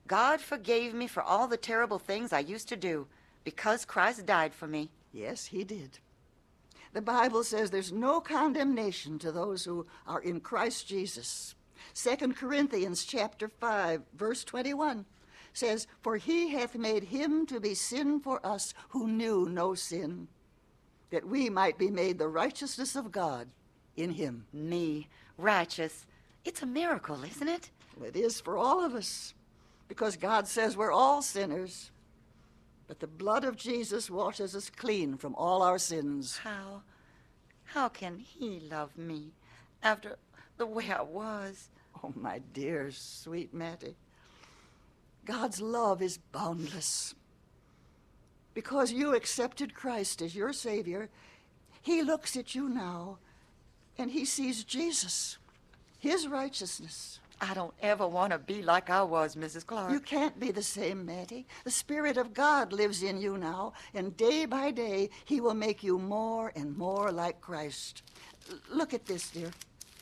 God forgave me for all the terrible things I used to do because Christ died for me. Yes, he did. The Bible says there's no condemnation to those who are in Christ Jesus. 2 Corinthians chapter 5, verse 21 says, "For he hath made him to be sin for us who knew no sin, that we might be made the righteousness of God in him." Me, righteous. It's a miracle, isn't it? It is for all of us, because God says we're all sinners. But the blood of Jesus washes us clean from all our sins. How can he love me after the way I was? Oh, my dear, sweet Mattie, God's love is boundless. Because you accepted Christ as your Savior, he looks at you now and he sees Jesus, his righteousness. I don't ever want to be like I was, Mrs. Clark. You can't be the same, Mattie. The Spirit of God lives in you now, and day by day, he will make you more and more like Christ. Look at this, dear.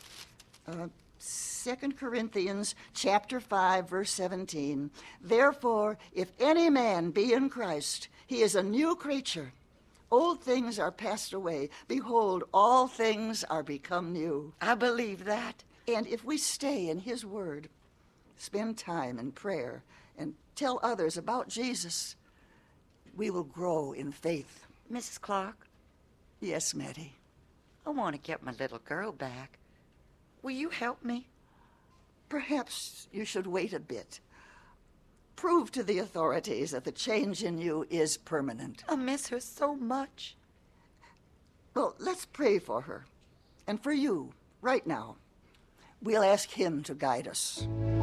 2 Corinthians chapter 5, verse 17. "Therefore, if any man be in Christ, he is a new creature. Old things are passed away. Behold, all things are become new." I believe that. And if we stay in his word, spend time in prayer, and tell others about Jesus, we will grow in faith. Mrs. Clark? Yes, Mattie. I want to get my little girl back. Will you help me? Perhaps you should wait a bit. Prove to the authorities that the change in you is permanent. I miss her so much. Well, let's pray for her. And for you, right now. We'll ask him to guide us.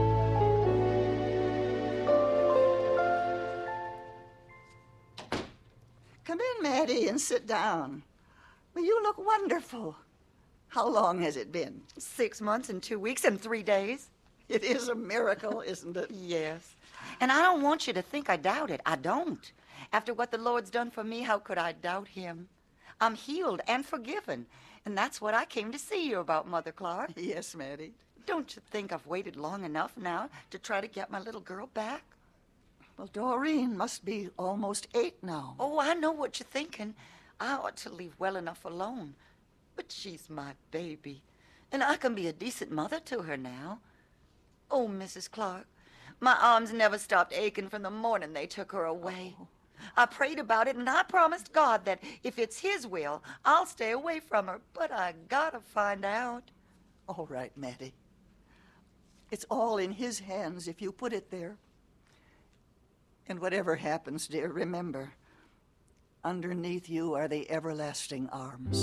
Come in, Mattie, and sit down. Well, you look wonderful. How long has it been? 6 months and 2 weeks and 3 days. It is a miracle, isn't it? Yes. And I don't want you to think I doubt it. I don't. After what the Lord's done for me, how could I doubt him? I'm healed and forgiven. And that's what I came to see you about, Mother Clark. Yes, Mattie. Don't you think I've waited long enough now to try to get my little girl back? Well, Doreen must be almost 8 now. Oh, I know what you're thinking. I ought to leave well enough alone. But she's my baby, and I can be a decent mother to her now. Oh, Mrs. Clark, my arms never stopped aching from the morning they took her away. Oh. I prayed about it, and I promised God that if it's his will, I'll stay away from her. But I gotta find out. All right, Mattie. It's all in his hands if you put it there. And whatever happens, dear, remember, underneath you are the everlasting arms.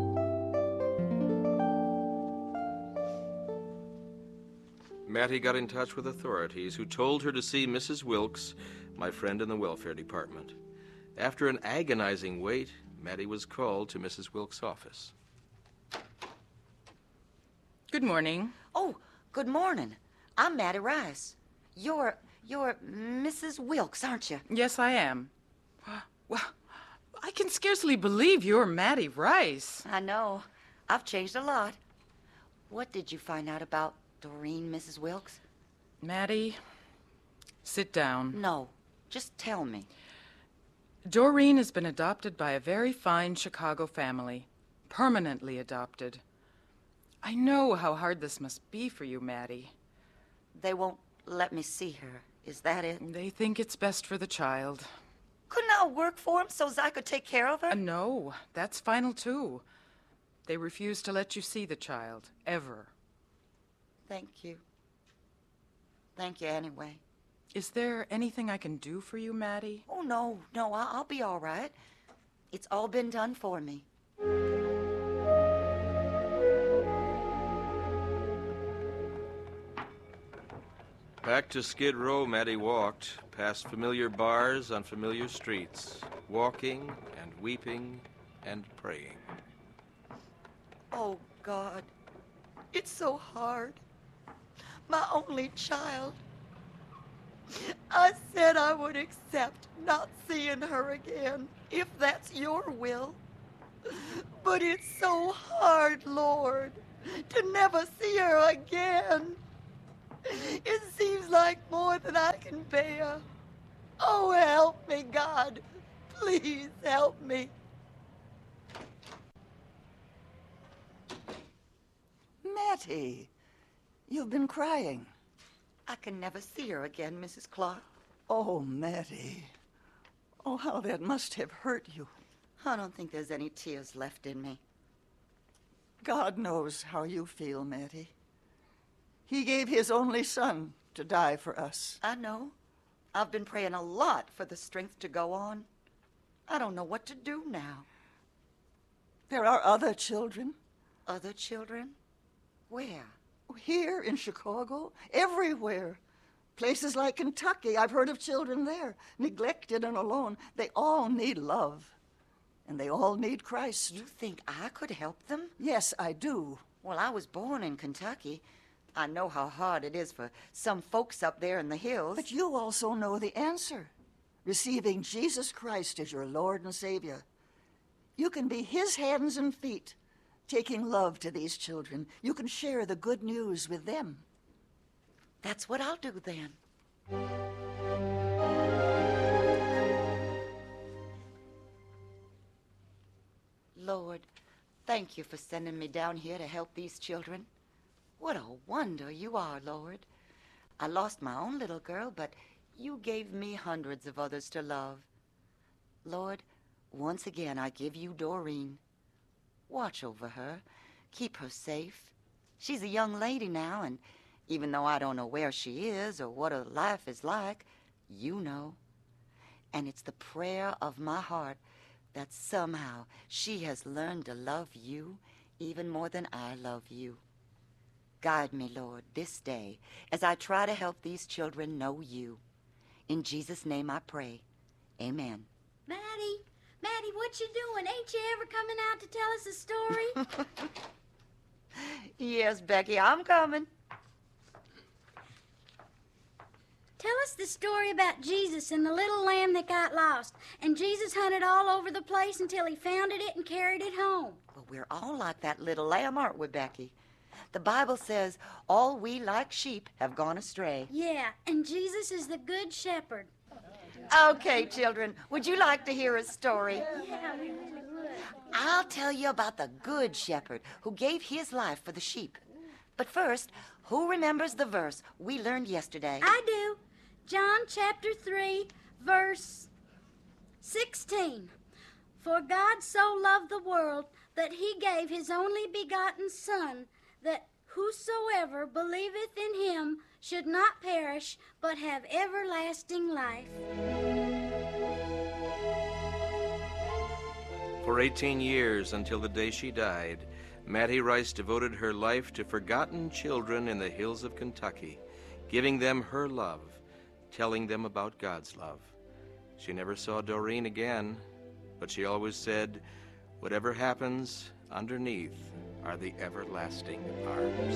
Mattie got in touch with authorities who told her to see Mrs. Wilkes, my friend in the welfare department. After an agonizing wait, Mattie was called to Mrs. Wilkes' office. Good morning. Oh, good morning. I'm Mattie Rice. You're Mrs. Wilkes, aren't you? Yes, I am. Well, I can scarcely believe you're Mattie Rice. I know. I've changed a lot. What did you find out about Doreen, Mrs. Wilkes? Mattie, sit down. No, just tell me. Doreen has been adopted by a very fine Chicago family. Permanently adopted. I know how hard this must be for you, Mattie. They won't let me see her. Is that it? They think it's best for the child. Couldn't I work for them so I could take care of her? No, that's final too. They refuse to let you see the child, ever. Thank you. Thank you anyway. Is there anything I can do for you, Mattie? Oh, no, I'll be all right. It's all been done for me. Back to Skid Row, Mattie walked, past familiar bars on familiar streets, walking and weeping and praying. Oh, God, it's so hard. My only child. I said I would accept not seeing her again, if that's your will. But it's so hard, Lord, to never see her again. It seems like more than I can bear. Oh, help me, God. Please help me. Mattie, you've been crying. I can never see her again, Mrs. Clark. Oh, Mattie. Oh, how that must have hurt you. I don't think there's any tears left in me. God knows how you feel, Mattie. He gave his only son to die for us. I know. I've been praying a lot for the strength to go on. I don't know what to do now. There are other children. Other children? Where? Here in Chicago, everywhere. Places like Kentucky, I've heard of children there, neglected and alone. They all need love, and they all need Christ. You think I could help them? Yes, I do. Well, I was born in Kentucky. I know how hard it is for some folks up there in the hills. But you also know the answer. Receiving Jesus Christ as your Lord and Savior. You can be his hands and feet, taking love to these children. You can share the good news with them. That's what I'll do then. Lord, thank you for sending me down here to help these children. What a wonder you are, Lord. I lost my own little girl, but you gave me hundreds of others to love. Lord, once again I give you Doreen. Watch over her. Keep her safe. She's a young lady now, and even though I don't know where she is or what her life is like, you know. And it's the prayer of my heart that somehow she has learned to love you even more than I love you. Guide me, Lord, this day as I try to help these children know you. In Jesus' name I pray. Amen. Mattie, what you doing? Ain't you ever coming out to tell us a story? Yes, Becky, I'm coming. Tell us the story about Jesus and the little lamb that got lost. And Jesus hunted all over the place until he found it and carried it home. Well, we're all like that little lamb, aren't we, Becky? The Bible says all we like sheep have gone astray. Yeah, and Jesus is the good shepherd. Okay, children, would you like to hear a story? Yeah, we really would. I'll tell you about the good shepherd who gave his life for the sheep. But first, who remembers the verse we learned yesterday? I do. John chapter 3, verse 16. For God so loved the world that he gave his only begotten Son, that whosoever believeth in him should not perish, but have everlasting life. For 18 years, until the day she died, Mattie Rice devoted her life to forgotten children in the hills of Kentucky, giving them her love, telling them about God's love. She never saw Doreen again, but she always said, whatever happens, underneath are the everlasting arms.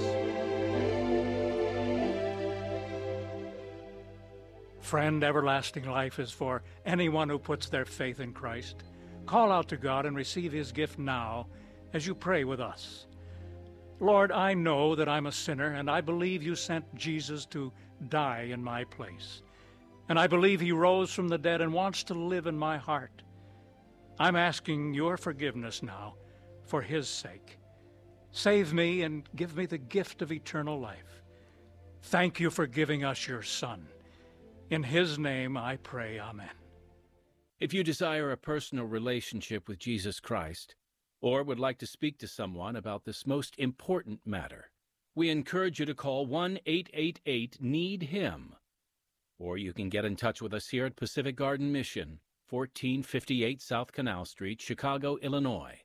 Friend, everlasting life is for anyone who puts their faith in Christ. Call out to God and receive his gift now as you pray with us. Lord, I know that I'm a sinner, and I believe you sent Jesus to die in my place. And I believe he rose from the dead and wants to live in my heart. I'm asking your forgiveness now for his sake. Save me and give me the gift of eternal life. Thank you for giving us your Son. In his name I pray, amen. If you desire a personal relationship with Jesus Christ, or would like to speak to someone about this most important matter, we encourage you to call 1-888-NEED-HIM. Or you can get in touch with us here at Pacific Garden Mission, 1458 South Canal Street, Chicago, Illinois,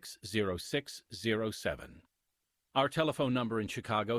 60607. Our telephone number in Chicago,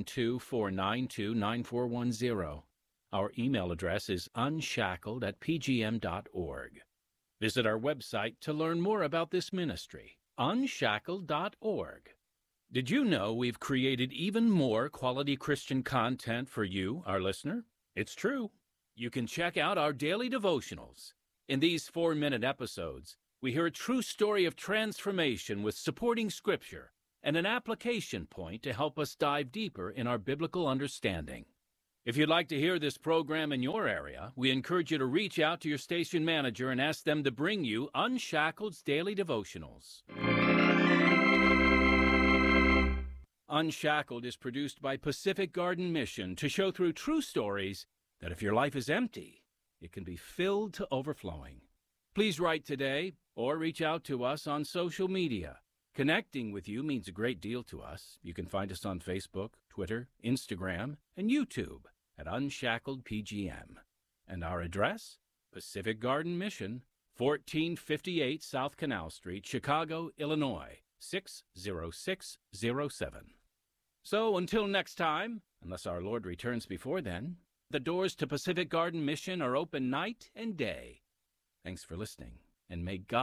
312-492-9410. Our email address is unshackled@pgm.org. Visit our website to learn more about this ministry, unshackled.org. Did you know we've created even more quality Christian content for you, our listener? It's true. You can check out our daily devotionals. In these 4-minute episodes, we hear a true story of transformation with supporting scripture and an application point to help us dive deeper in our biblical understanding. If you'd like to hear this program in your area, we encourage you to reach out to your station manager and ask them to bring you Unshackled's Daily Devotionals. Unshackled is produced by Pacific Garden Mission to show through true stories that if your life is empty, it can be filled to overflowing. Please write today or reach out to us on social media. Connecting with you means a great deal to us. You can find us on Facebook, Twitter, Instagram, and YouTube at Unshackled PGM. And our address? Pacific Garden Mission, 1458 South Canal Street, Chicago, Illinois, 60607. So until next time, unless our Lord returns before then, the doors to Pacific Garden Mission are open night and day. Thanks for listening, and may God